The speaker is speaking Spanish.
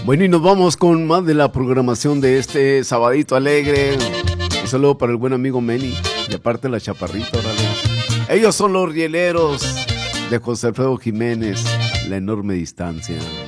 Bueno, y nos vamos con más de la programación de este sabadito alegre. Un saludo para el buen amigo Meni, de parte de la Chaparrita, órale. Ellos son los rieleros de José Alfredo Jiménez, La Enorme Distancia.